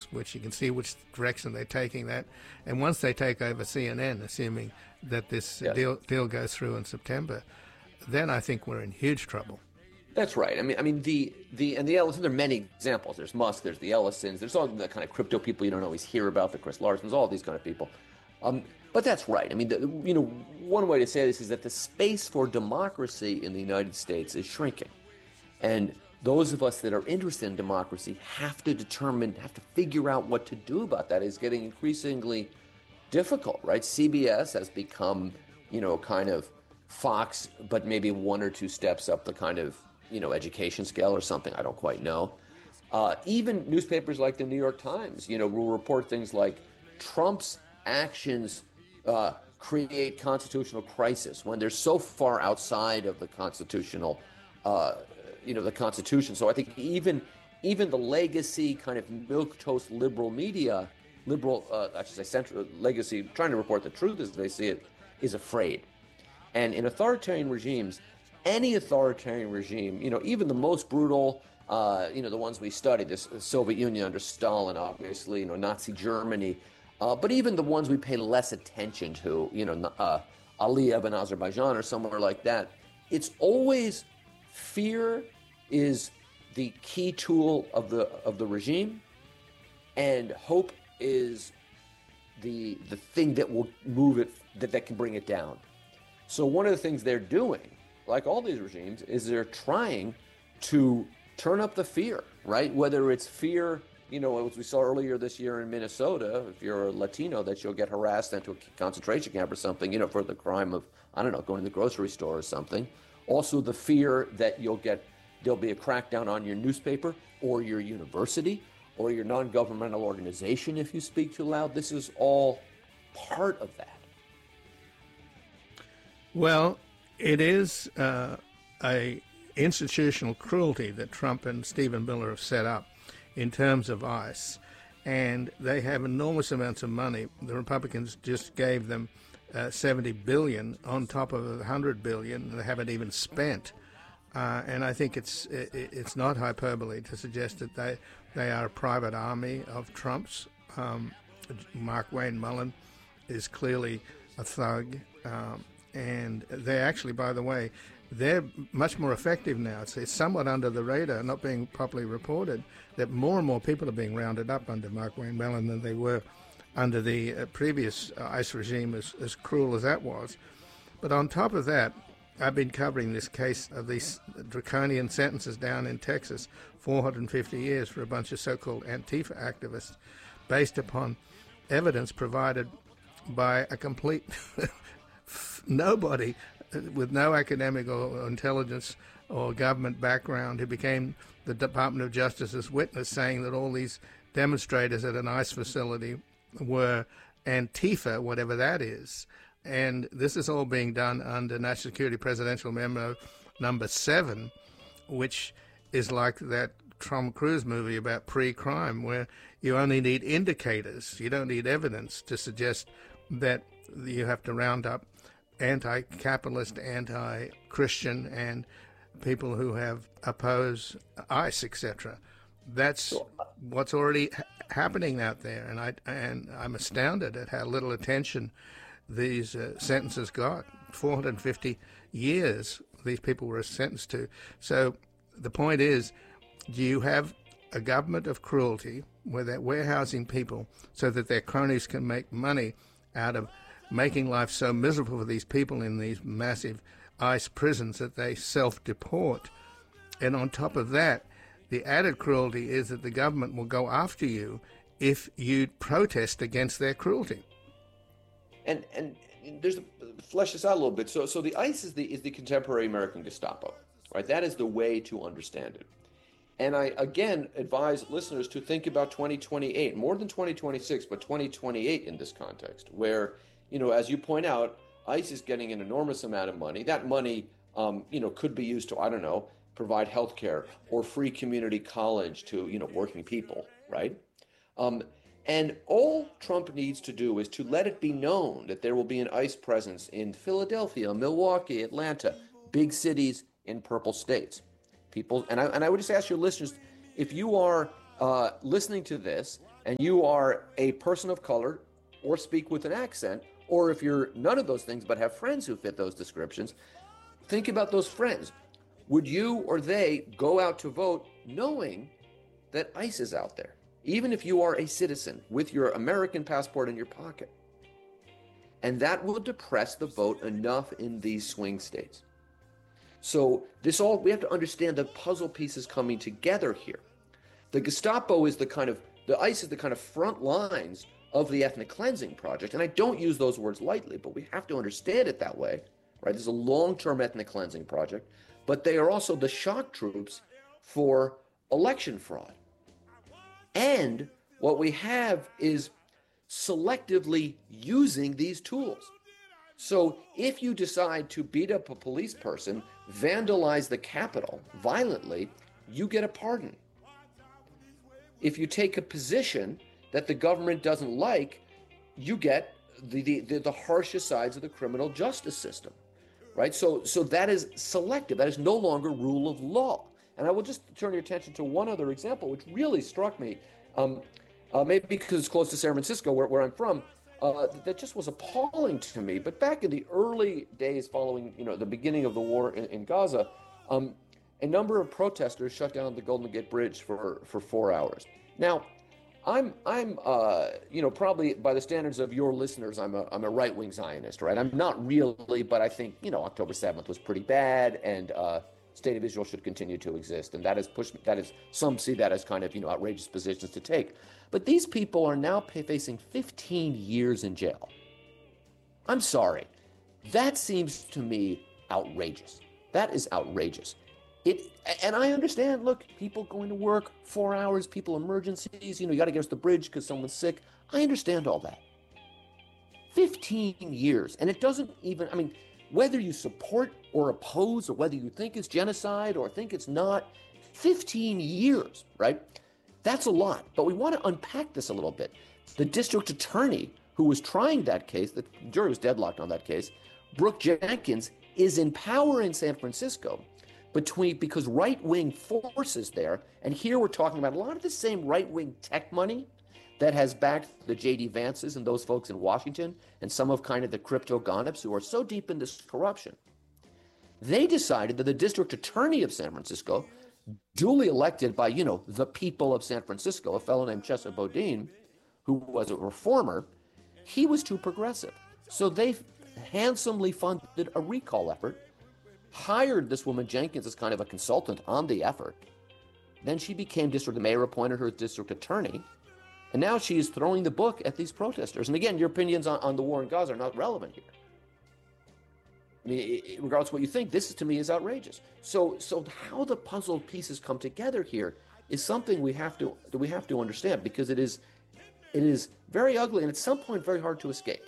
which you can see which direction they're taking that. And once they take over CNN, assuming that this deal goes through in September, then I think we're in huge trouble. That's right. I mean the Ellison. There are many examples. There's Musk. There's the Ellisons. There's all the kind of crypto people you don't always hear about. The Chris Larsons. All these kind of people. But that's right. I mean, one way to say this is that the space for democracy in the United States is shrinking, and those of us that are interested in democracy have to figure out what to do about that. It's getting increasingly difficult, right? CBS has become, kind of Fox, but maybe one or two steps up the kind of, education scale or something. I don't quite know. Even newspapers like the New York Times, will report things like Trump's actions create constitutional crisis when they're so far outside of the constitutional, the Constitution. So I think even the legacy kind of milquetoast liberal media, central legacy, trying to report the truth as they see it, is afraid. And in authoritarian regimes, any authoritarian regime, even the most brutal, the ones we studied, the Soviet Union under Stalin, obviously, Nazi Germany, but even the ones we pay less attention to, Aliyev in Azerbaijan or somewhere like that, it's always fear is the key tool of the regime, and hope is the thing that will move it, that can bring it down. So one of the things they're doing, like all these regimes, is they're trying to turn up the fear, right? Whether it's fear, as we saw earlier this year in Minnesota, if you're a Latino, that you'll get harassed into a concentration camp or something, for the crime of, going to the grocery store or something. Also the fear that there'll be a crackdown on your newspaper or your university or your non-governmental organization if you speak too loud. This is all part of that. Well, it is a institutional cruelty that Trump and Stephen Miller have set up in terms of ICE, and they have enormous amounts of money. The Republicans just gave them $70 billion on top of $100 billion they haven't even spent, and I think it's not hyperbole to suggest that they are a private army of Trump's. Mark-Wayne Mullen is clearly a thug. And they actually, by the way, they're much more effective now. It's somewhat under the radar, not being properly reported, that more and more people are being rounded up under Mark-Wayne Mullen than they were under the previous ICE regime, as cruel as that was. But on top of that, I've been covering this case of these draconian sentences down in Texas, 450 years for a bunch of so-called Antifa activists, based upon evidence provided by a complete... nobody with no academic or intelligence or government background who became the Department of Justice's witness, saying that all these demonstrators at an ICE facility were Antifa, whatever that is. And this is all being done under National Security Presidential Memo number 7, which is like that Tom Cruise movie about pre-crime, where you only need indicators. You don't need evidence to suggest that you have to round up anti-capitalist, anti-Christian, and people who have opposed ICE, etc. That's what's already happening out there, and I'm astounded at how little attention these sentences got. 450 years these people were sentenced to. So the point is, do you have a government of cruelty where they're warehousing people so that their cronies can make money out of making life so miserable for these people in these massive ICE prisons that they self-deport? And on top of that, the added cruelty is that the government will go after you if you protest against their cruelty. And there's flesh this out a little bit. So the ICE is the contemporary American Gestapo, right? That is the way to understand it. And I, again, advise listeners to think about 2028, more than 2026, but 2028 in this context, where, as you point out, ICE is getting an enormous amount of money. That money, could be used to, provide health care or free community college to, working people, right? And all Trump needs to do is to let it be known that there will be an ICE presence in Philadelphia, Milwaukee, Atlanta, big cities in purple states. People, and I would just ask your listeners, if you are listening to this and you are a person of color or speak with an accent, or if you're none of those things but have friends who fit those descriptions, think about those friends. Would you or they go out to vote knowing that ICE is out there, even if you are a citizen with your American passport in your pocket? And that will depress the vote enough in these swing states. So we have to understand the puzzle pieces coming together here. The Gestapo is the ICE is the kind of front lines of the ethnic cleansing project. And I don't use those words lightly, but we have to understand it that way, right? This is a long-term ethnic cleansing project, but they are also the shock troops for election fraud. And what we have is selectively using these tools. So if you decide to beat up a police person, vandalize the Capitol violently, you get a pardon. If you take a position that the government doesn't like, you get the harshest sides of the criminal justice system, right? So that is selective. That is no longer rule of law. And I will just turn your attention to one other example, which really struck me, maybe because it's close to San Francisco, where I'm from, that just was appalling to me. But back in the early days following, the beginning of the war in Gaza, a number of protesters shut down the Golden Gate Bridge for 4 hours. Now, I'm probably by the standards of your listeners, I'm a right-wing Zionist, right? I'm not really, but I think, October 7th was pretty bad, and State of Israel should continue to exist. And some see that as kind of, outrageous positions to take. But these people are now facing 15 years in jail. I'm sorry. That seems to me outrageous. That is outrageous. And I understand, look, people going to work 4 hours, people emergencies, you got to get us to the bridge because someone's sick. I understand all that. 15 years. And it doesn't even, whether you support or oppose, or whether you think it's genocide or think it's not, 15 years, right? That's a lot. But we want to unpack this a little bit. The district attorney who was trying that case, the jury was deadlocked on that case, Brooke Jenkins, is in power in San Francisco because right-wing forces there, and here we're talking about a lot of the same right-wing tech money that has backed the J.D. Vances and those folks in Washington and some of kind of the crypto gonnips who are so deep in this corruption. They decided that the district attorney of San Francisco, duly elected by, the people of San Francisco, a fellow named Chesa Boudin, who was a reformer, he was too progressive. So they handsomely funded a recall effort, hired this woman Jenkins as kind of a consultant on the effort. Then she became the mayor appointed her as district attorney. And now she is throwing the book at these protesters. And again, your opinions on the war in Gaza are not relevant here. Regardless of what you think, this to me is outrageous. So how the puzzle pieces come together here is something we have to understand, because it is very ugly and at some point very hard to escape.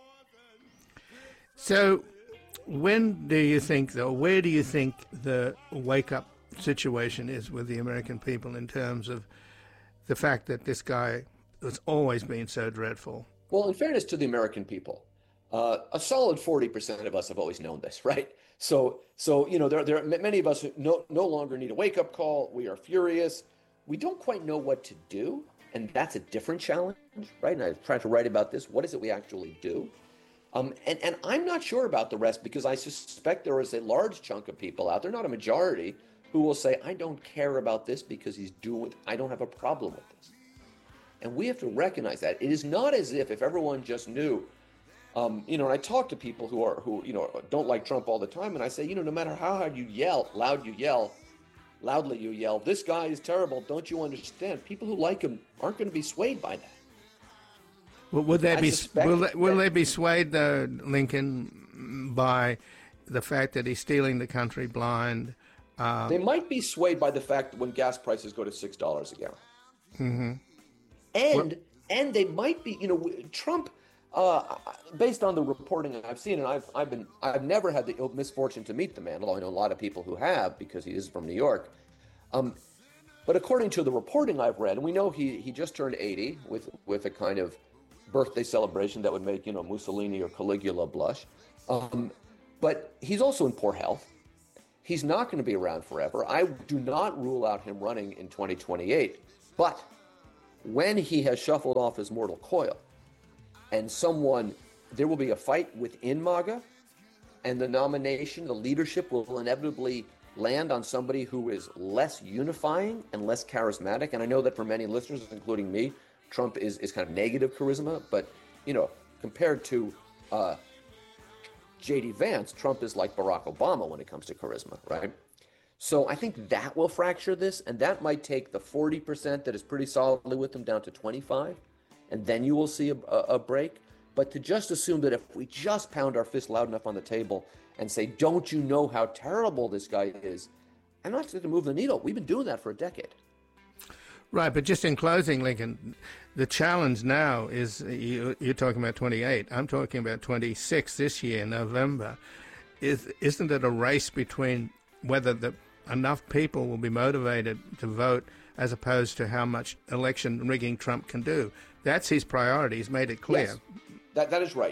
So when do you think, though, where do you think the wake-up situation is with the American people in terms of the fact that this guy has always been so dreadful? Well, in fairness to the American people, a solid 40% of us have always known this, right? So there are many of us who no longer need a wake-up call. We are furious. We don't quite know what to do, and that's a different challenge, right? And I tried to write about this. What is it we actually do? And I'm not sure about the rest, because I suspect there is a large chunk of people out there, not a majority, who will say, I don't care about this because I don't have a problem with this. And we have to recognize that. It is not as if everyone just knew, and I talk to people who don't like Trump all the time, and I say, no matter how hard you yell, loudly you yell, this guy is terrible, don't you understand? People who like him aren't going to be swayed by that. Well, will they be swayed, though, Lincoln, by the fact that he's stealing the country blind? They might be swayed by the fact that when gas prices go to $6 a gallon. Mm-hmm. And they might be, Trump, based on the reporting I've seen, and I've never had the misfortune to meet the man, although I know a lot of people who have, because he is from New York. But according to the reporting I've read, and we know he just turned 80 with a kind of birthday celebration that would make, Mussolini or Caligula blush. But he's also in poor health. He's not going to be around forever. I do not rule out him running in 2028. But when he has shuffled off his mortal coil, and there will be a fight within MAGA, and the nomination, the leadership will inevitably land on somebody who is less unifying and less charismatic. And I know that for many listeners, including me, Trump is kind of negative charisma, but compared to J.D. Vance, Trump is like Barack Obama when it comes to charisma, right? So I think that will fracture this, and that might take the 40% that is pretty solidly with him down to 25, and then you will see a break. But to just assume that if we just pound our fist loud enough on the table and say, don't you know how terrible this guy is, I'm not going to move the needle. We've been doing that for a decade. Right, but just in closing, Lincoln, the challenge now is, you're talking about 28, I'm talking about 26 this year, November. Isn't it a race between whether enough people will be motivated to vote as opposed to how much election rigging Trump can do? That's his priority. He's made it clear. Yes, that is right.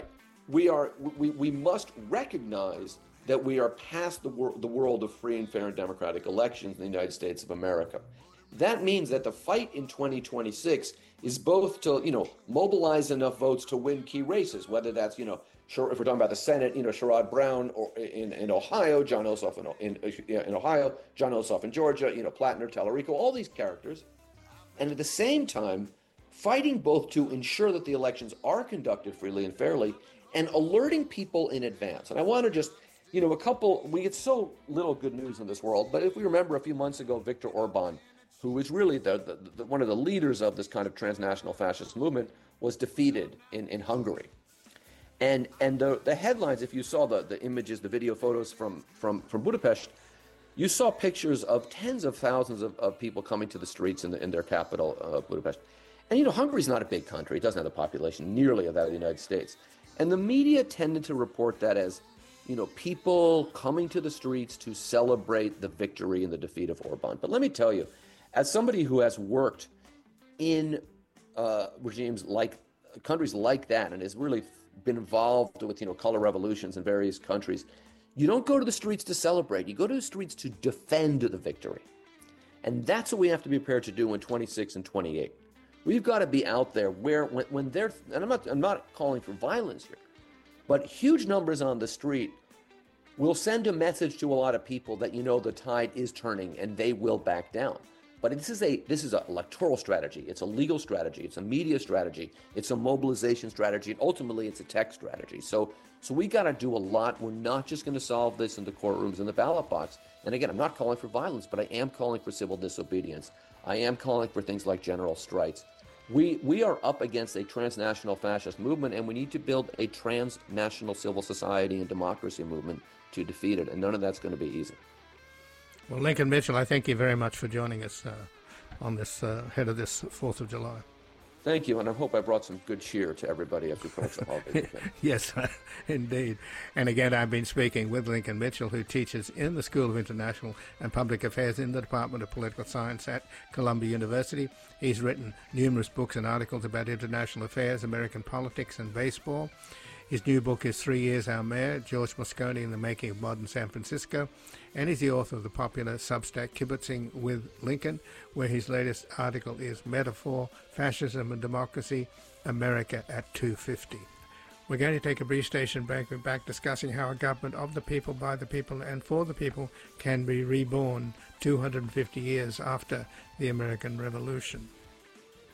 We must recognize that we are past the world of free and fair and democratic elections in the United States of America. That means that the fight in 2026 is both to, mobilize enough votes to win key races, whether that's, if we're talking about the Senate, Sherrod Brown or in Ohio, John Ossoff in Ohio, John Ossoff in Georgia, Plattner, Tallarico, all these characters. And at the same time, fighting both to ensure that the elections are conducted freely and fairly and alerting people in advance. And I want to just, we get so little good news in this world, but if we remember a few months ago, Viktor Orban, who is really one of the leaders of this kind of transnational fascist movement, was defeated in Hungary. And the headlines, if you saw the images, the video photos from Budapest, you saw pictures of tens of thousands of people coming to the streets in their capital, Budapest. And, Hungary's not a big country. It doesn't have the population nearly of that of the United States. And the media tended to report that as, people coming to the streets to celebrate the victory and the defeat of Orban. But let me tell you, as somebody who has worked in regimes like countries like that and has really been involved with, color revolutions in various countries, you don't go to the streets to celebrate. You go to the streets to defend the victory. And that's what we have to be prepared to do in 26 and 28. We've got to be out there when they're, and I'm not calling for violence here, but huge numbers on the street will send a message to a lot of people that, the tide is turning and they will back down. But this is an electoral strategy. It's a legal strategy. It's a media strategy. It's a mobilization strategy. And ultimately, it's a tech strategy. So we got to do a lot. We're not just going to solve this in the courtrooms and the ballot box. And again, I'm not calling for violence, but I am calling for civil disobedience. I am calling for things like general strikes. We are up against a transnational fascist movement, and we need to build a transnational civil society and democracy movement to defeat it. And none of that's going to be easy. Well, Lincoln Mitchell, I thank you very much for joining us on this head of this 4th of July. Thank you, and I hope I brought some good cheer to everybody as we approach the holiday weekend. Yes, indeed. And again, I've been speaking with Lincoln Mitchell, who teaches in the School of International and Public Affairs in the Department of Political Science at Columbia University. He's written numerous books and articles about international affairs, American politics, and baseball. His new book is 3 Years Our Mayor, George Moscone and the Making of Modern San Francisco, and he's the author of the popular Substack Kibitzing with Lincoln, where his latest article is Metaphor, Fascism and Democracy, America at 250. We're going to take a brief station break. We're back discussing how a government of the people, by the people, and for the people can be reborn 250 years after the American Revolution.